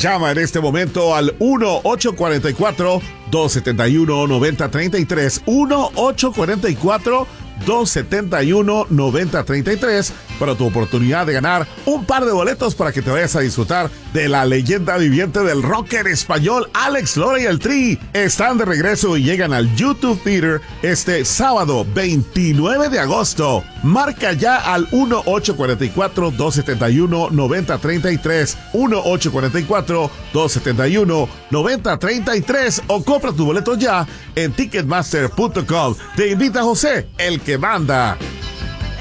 Llama en este momento al 1-844-271-9033. 1-844-271-9033 para tu oportunidad de ganar un par de boletos para que te vayas a disfrutar de la leyenda viviente del rock en español, Alex Lora y el Tri. Están de regreso y llegan al YouTube Theater este sábado 29 de agosto. Marca ya al 1-844-271-9033, 1-844-271-9033 o compra tu boleto ya en Ticketmaster.com. Te invita José, el que manda.